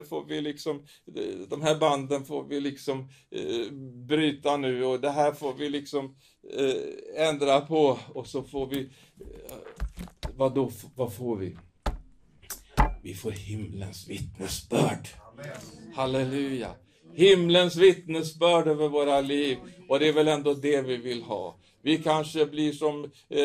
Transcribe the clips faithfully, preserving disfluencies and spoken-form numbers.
får vi liksom, de här banden får vi liksom eh, bryta nu, och det här får vi liksom eh, ändra på, och så får vi, eh, vad då, vad får vi? Vi får himlens vittnesbörd. Amen. Halleluja. Himlens vittnesbörd över våra liv, och det är väl ändå det vi vill ha. Vi kanske blir som, eh,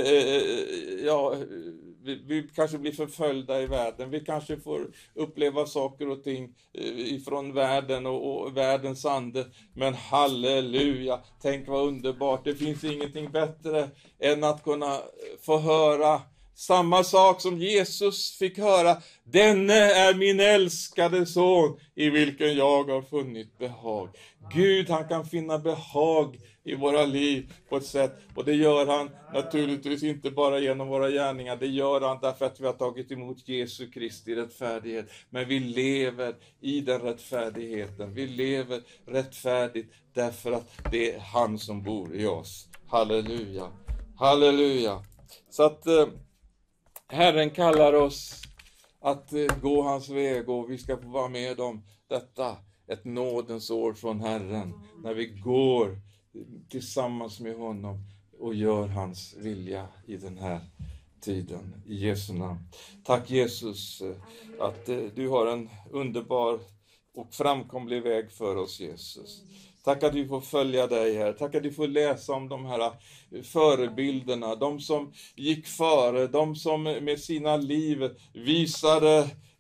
ja, vi, vi kanske blir förföljda i världen. Vi kanske får uppleva saker och ting eh, ifrån världen och, och världens ande. Men halleluja, tänk vad underbart. Det finns ingenting bättre än att kunna få höra samma sak som Jesus fick höra. Denne är min älskade son, i vilken jag har funnit behag. Gud, han kan finna behag i våra liv på ett sätt. Och det gör han naturligtvis inte bara genom våra gärningar. Det gör han därför att vi har tagit emot Jesu Kristi rättfärdighet. Men vi lever i den rättfärdigheten. Vi lever rättfärdigt därför att det är han som bor i oss. Halleluja. Halleluja. Så att eh, Herren kallar oss att eh, gå hans väg, och vi ska få vara med om detta. Ett nådens år från Herren, när vi går tillsammans med honom och gör hans vilja i den här tiden. I Jesu namn. Tack Jesus att du har en underbar och framkomlig väg för oss, Jesus. Tack att vi får följa dig här. Tack att vi får läsa om de här förebilderna. De som gick före. De som med sina liv visade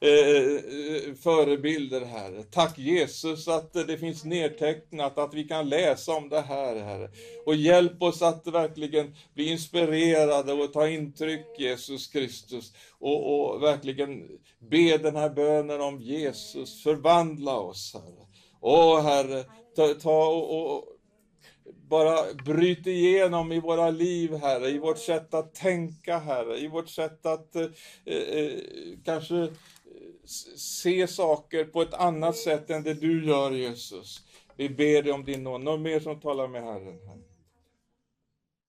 eh, förebilder här. Tack Jesus att det finns nedtecknat. Att vi kan läsa om det här, Herre. Och hjälp oss att verkligen bli inspirerade och ta intryck, Jesus Kristus. Och, och verkligen be den här bönen om Jesus. Förvandla oss, Herre. Åh Herre, ta, ta och, och bara bryt igenom i våra liv, Herre, i vårt sätt att tänka, Herre, i vårt sätt att eh, eh, kanske se saker på ett annat sätt än det du gör, Jesus. Vi ber dig om din nåd. Någon mer som talar med Herren här?